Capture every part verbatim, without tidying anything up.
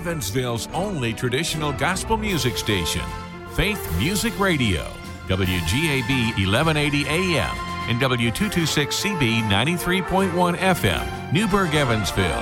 Evansville's only traditional gospel music station, Faith Music Radio, W G A B eleven eighty A M and W two twenty-six C B ninety-three point one F M, Newburgh, Evansville.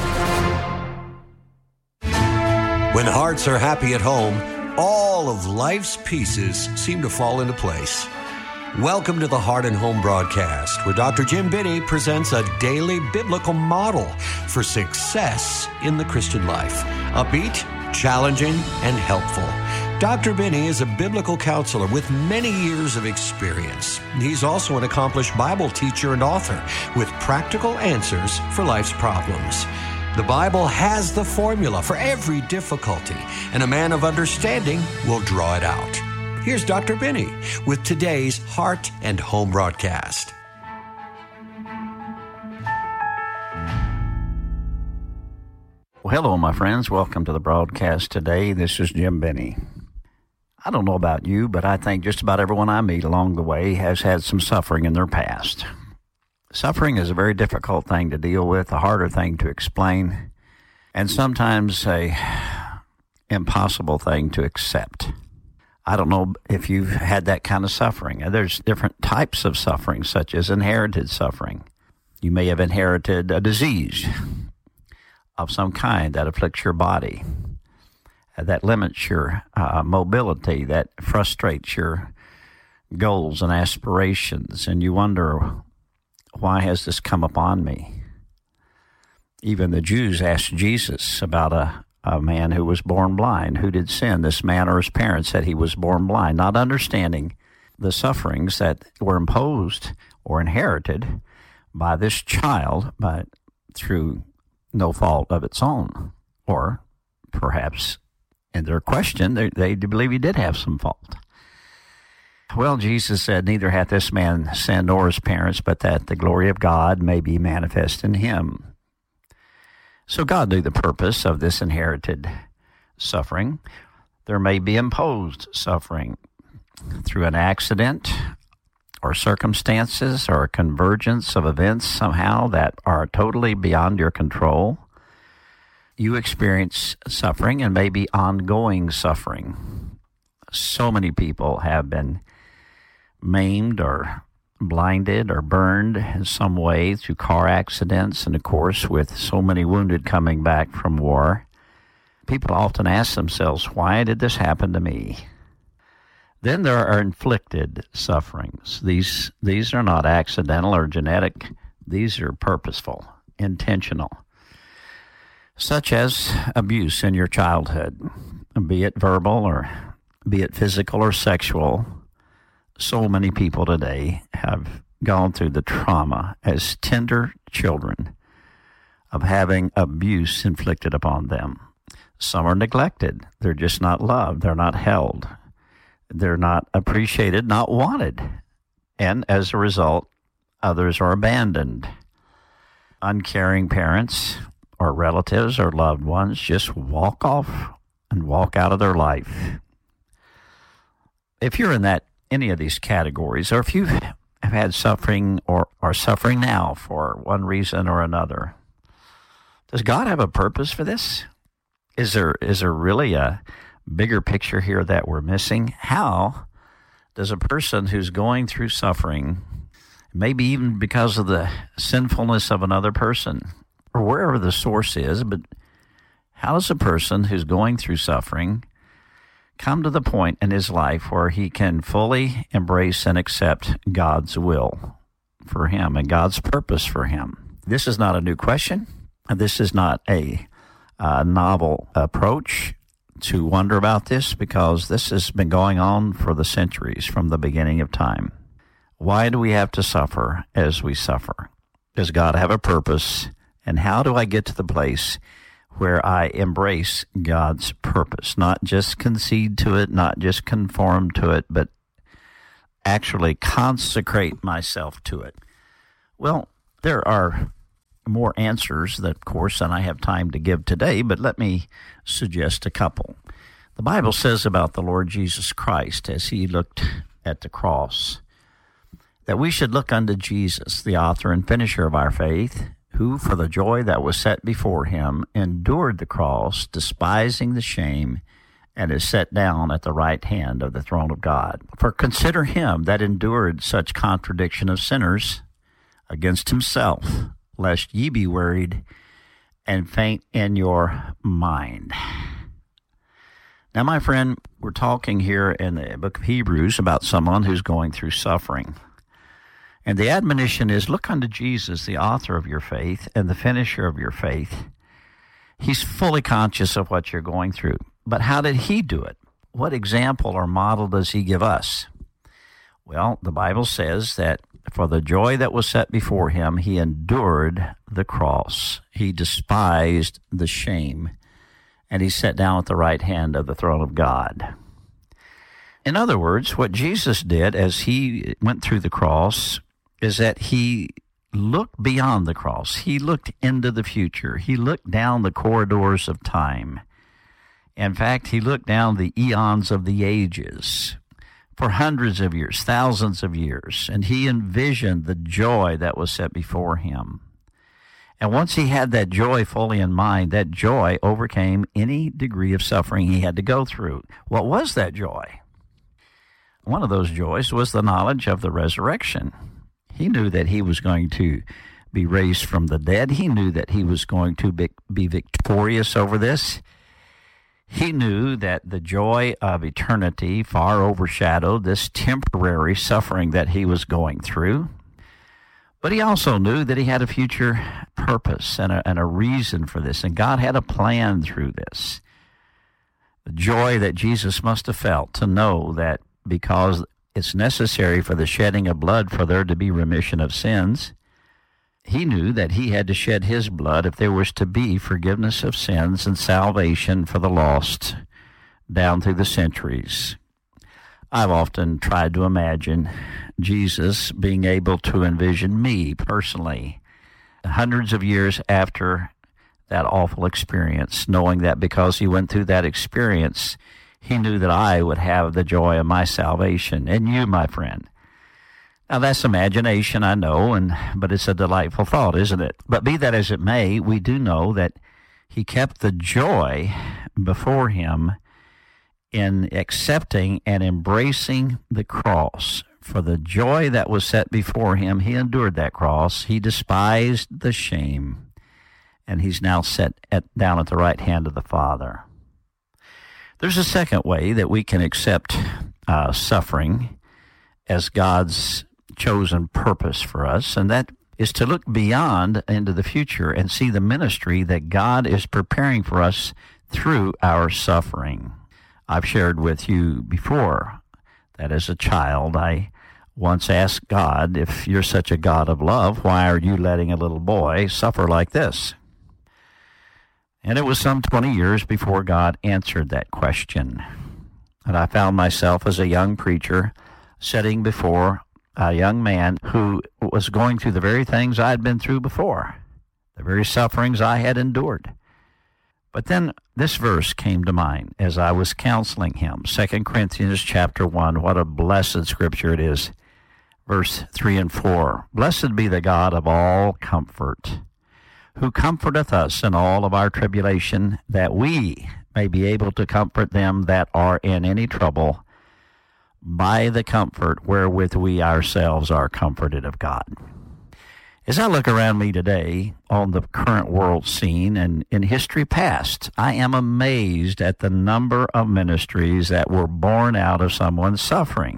When hearts are happy at home, all of life's pieces seem to fall into place. Welcome to the Heart and Home broadcast, where Doctor Jim Binney presents a daily biblical model for success in the Christian life. Upbeat, challenging, and helpful. Doctor Binney is a biblical counselor with many years of experience. He's also an accomplished Bible teacher and author with practical answers for life's problems. The Bible has the formula for every difficulty, and a man of understanding will draw it out. Here's Doctor Binney with today's Heart and Home broadcast. Well, hello, my friends. Welcome to the broadcast today. This is Jim Binney. I don't know about you, but I think just about everyone I meet along the way has had some suffering in their past. Suffering is a very difficult thing to deal with, a harder thing to explain, and sometimes a impossible thing to accept. I don't know if you've had that kind of suffering. There's different types of suffering, such as inherited suffering. You may have inherited a disease of some kind that afflicts your body, that limits your uh, mobility, that frustrates your goals and aspirations, and you wonder, why has this come upon me? Even the Jews asked Jesus about a A man who was born blind. Who did sin, this man or his parents, that he was born blind, not understanding the sufferings that were imposed or inherited by this child, but through no fault of its own. Or perhaps in their question, they, they believe he did have some fault. Well, Jesus said, neither hath this man sinned nor his parents, but that the glory of God may be manifest in him. So God knew the purpose of this inherited suffering. There may be imposed suffering through an accident or circumstances or a convergence of events somehow that are totally beyond your control. You experience suffering and maybe ongoing suffering. So many people have been maimed or blinded or burned in some way through car accidents, and of course with so many wounded coming back from war, people often ask themselves, why did this happen to me? Then there are inflicted sufferings. These these are not accidental or genetic. These are purposeful, intentional, such as abuse in your childhood, be it verbal or be it physical or sexual. So many people today have gone through the trauma as tender children of having abuse inflicted upon them. Some are neglected. They're just not loved. They're not held. They're not appreciated, not wanted. And as a result, others are abandoned. Uncaring parents or relatives or loved ones just walk off and walk out of their life. If you're in that any of these categories, or if you have had suffering or are suffering now for one reason or another, does God have a purpose for this? Is there is there really a bigger picture here that we're missing? How does a person who's going through suffering, maybe even because of the sinfulness of another person, or wherever the source is, but how does a person who's going through suffering come to the point in his life where he can fully embrace and accept God's will for him and God's purpose for him? This is not a new question. This is not a uh, novel approach to wonder about this, because this has been going on for the centuries from the beginning of time. Why do we have to suffer as we suffer? Does God have a purpose? And how do I get to the place where I embrace God's purpose, not just concede to it, not just conform to it, but actually consecrate myself to it? Well, there are more answers, that, of course, than I have time to give today, but let me suggest a couple. The Bible says about the Lord Jesus Christ, as he looked at the cross, that we should look unto Jesus, the author and finisher of our faith, who for the joy that was set before him endured the cross, despising the shame, and is set down at the right hand of the throne of God. For consider him that endured such contradiction of sinners against himself, lest ye be wearied and faint in your mind. Now, my friend, we're talking here in the book of Hebrews about someone who's going through suffering. And the admonition is, look unto Jesus, the author of your faith and the finisher of your faith. He's fully conscious of what you're going through. But how did he do it? What example or model does he give us? Well, the Bible says that for the joy that was set before him, he endured the cross. He despised the shame, and he sat down at the right hand of the throne of God. In other words, what Jesus did as he went through the cross is that he looked beyond the cross. He looked into the future. He looked down the corridors of time. In fact, he looked down the eons of the ages for hundreds of years, thousands of years, and he envisioned the joy that was set before him. And once he had that joy fully in mind, that joy overcame any degree of suffering he had to go through. What was that joy? One of those joys was the knowledge of the resurrection. He knew that he was going to be raised from the dead. He knew that he was going to be, be victorious over this. He knew that the joy of eternity far overshadowed this temporary suffering that he was going through. But he also knew that he had a future purpose and a, and a reason for this, and God had a plan through this. The joy that Jesus must have felt to know that because it's necessary for the shedding of blood for there to be remission of sins, he knew that he had to shed his blood if there was to be forgiveness of sins and salvation for the lost down through the centuries. I've often tried to imagine Jesus being able to envision me personally, hundreds of years after that awful experience, knowing that because he went through that experience, he knew that I would have the joy of my salvation, and you, my friend. Now, that's imagination, I know, and but it's a delightful thought, isn't it? But be that as it may, we do know that he kept the joy before him in accepting and embracing the cross. For the joy that was set before him, he endured that cross. He despised the shame, and he's now set at, down at the right hand of the Father. There's a second way that we can accept uh, suffering as God's chosen purpose for us, and that is to look beyond into the future and see the ministry that God is preparing for us through our suffering. I've shared with you before that as a child, I once asked God, if you're such a God of love, why are you letting a little boy suffer like this? And it was some twenty years before God answered that question. And I found myself as a young preacher sitting before a young man who was going through the very things I had been through before, the very sufferings I had endured. But then this verse came to mind as I was counseling him, Second Corinthians chapter one. What a blessed scripture it is. Verse three and four. Blessed be the God of all comfort, who comforteth us in all of our tribulation, that we may be able to comfort them that are in any trouble, by the comfort wherewith we ourselves are comforted of God. As I look around me today on the current world scene and in history past, I am amazed at the number of ministries that were born out of someone's suffering.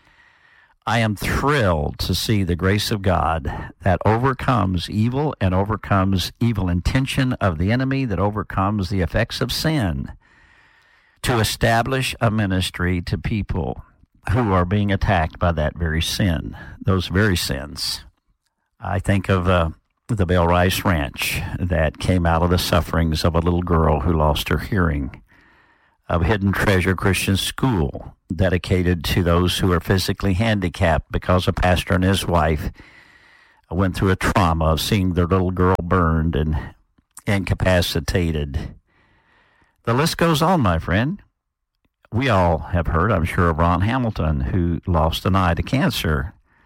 I am thrilled to see the grace of God that overcomes evil and overcomes evil intention of the enemy, that overcomes the effects of sin, to establish a ministry to people who are being attacked by that very sin, those very sins. I think of uh, the Bell Rice Ranch that came out of the sufferings of a little girl who lost her hearing, of Hidden Treasure Christian School, dedicated to those who are physically handicapped because a pastor and his wife went through a trauma of seeing their little girl burned and incapacitated. The list goes on, my friend. We all have heard, I'm sure, of Ron Hamilton, who lost an eye to cancer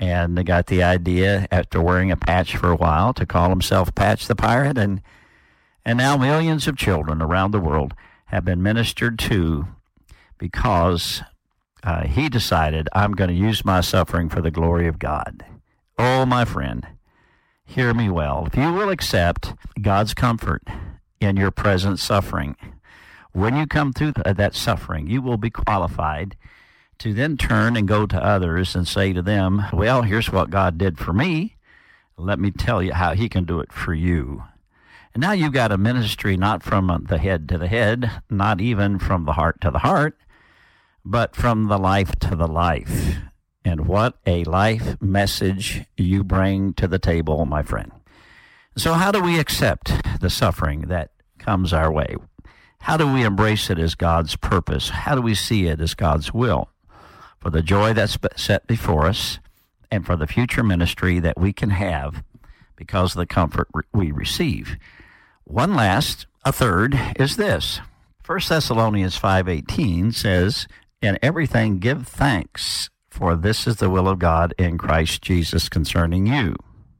and they got the idea after wearing a patch for a while to call himself Patch the Pirate, and and now millions of children around the world have been ministered to because uh, he decided, I'm going to use my suffering for the glory of God. Oh, my friend, hear me well. If you will accept God's comfort in your present suffering, when you come through that suffering, you will be qualified to then turn and go to others and say to them, well, here's what God did for me. Let me tell you how he can do it for you. And now you've got a ministry not from the head to the head, not even from the heart to the heart, but from the life to the life. And what a life message you bring to the table, my friend. So how do we accept the suffering that comes our way? How do we embrace it as God's purpose? How do we see it as God's will? For the joy that's set before us and for the future ministry that we can have because of the comfort we receive. One last, a third, is this. First Thessalonians five eighteen says, in everything give thanks, for this is the will of God in Christ Jesus concerning you.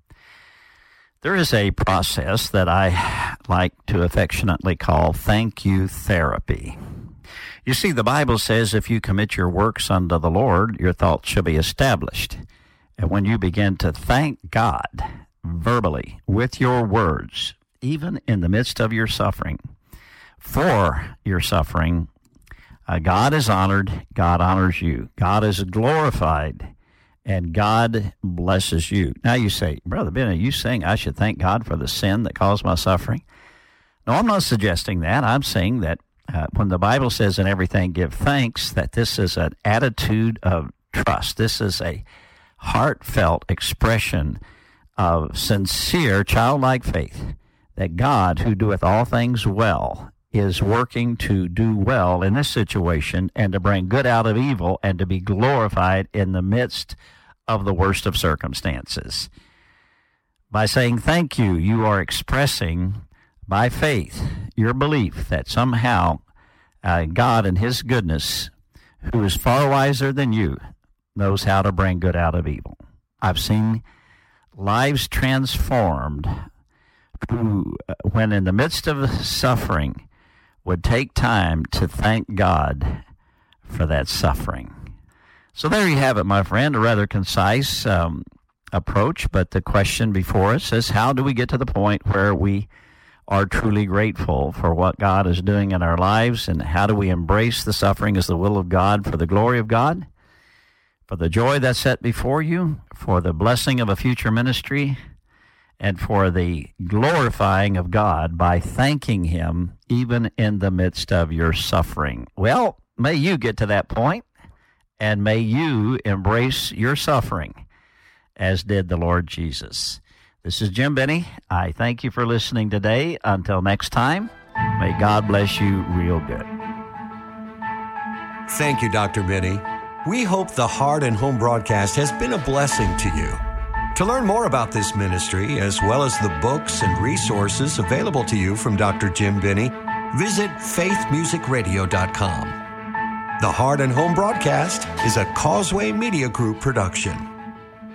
There is a process that I like to affectionately call thank you therapy. You see, the Bible says if you commit your works unto the Lord, your thoughts shall be established. And when you begin to thank God verbally with your words, even in the midst of your suffering, for your suffering, uh, God is honored, God honors you, God is glorified, and God blesses you. Now you say, Brother Ben, are you saying I should thank God for the sin that caused my suffering? No, I'm not suggesting that. I'm saying that uh, when the Bible says in everything give thanks, that this is an attitude of trust. This is a heartfelt expression of sincere childlike faith that God, who doeth all things well, is working to do well in this situation and to bring good out of evil and to be glorified in the midst of the worst of circumstances. By saying thank you, you are expressing by faith your belief that somehow uh, God in his goodness, who is far wiser than you, knows how to bring good out of evil. I've seen lives transformed who, when in the midst of suffering, would take time to thank God for that suffering. So there you have it, my friend, a rather concise um, approach, but the question before us is, how do we get to the point where we are truly grateful for what God is doing in our lives, and how do we embrace the suffering as the will of God for the glory of God, for the joy that's set before you, for the blessing of a future ministry, and for the glorifying of God by thanking him even in the midst of your suffering. Well, may you get to that point, and may you embrace your suffering as did the Lord Jesus. This is Jim Benny. I thank you for listening today. Until next time, may God bless you real good. Thank you, Doctor Benny. We hope the Heart and Home broadcast has been a blessing to you. To learn more about this ministry, as well as the books and resources available to you from Doctor Jim Benny, visit faith music radio dot com. The Heart and Home broadcast is a Causeway Media Group production.